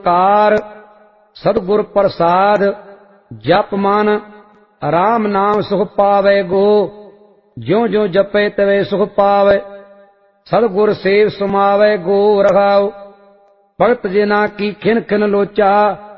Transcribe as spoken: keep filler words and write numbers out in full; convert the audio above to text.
ਕਾਰ ਸਤਿਗੁਰ ਪ੍ਰਸਾਦ ਜਪ ਮਨ ਰਾਮ ਨਾਮ ਸੁਖ ਪਾਵੇ ਗੋ ਜਿਉ ਜਿਉ ਜਪੇ ਤਵੇ ਸੁਖ ਪਾਵੇ ਸਤਿਗੁਰ ਸੇਵ ਸਮਾਵੇ ਗੋ ਰਹਾਉ ਭਗਤ ਜਿਨਾ ਕੀ ਖਿਨ ਖਿਨ ਲੋਚਾ